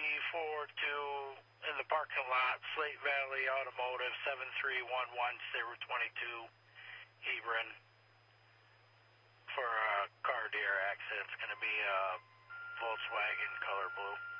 forward to, in the parking lot, Slate Valley Automotive, 7311022, Hebron, for a car deer accident. It's going to be a Volkswagen color blue.